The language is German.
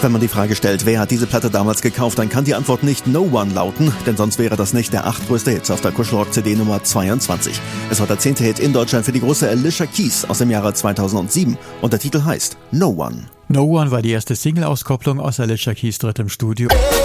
Wenn man die Frage stellt, wer hat diese Platte damals gekauft, dann kann die Antwort nicht No One lauten, denn sonst wäre das nicht der 8. größte Hit auf der Kuschelrock-CD Nummer 22. Es war der 10. Hit in Deutschland für die große Alicia Keys aus dem Jahre 2007 und der Titel heißt No One. No One war die erste Single-Auskopplung aus Alicia Keys drittem Studio.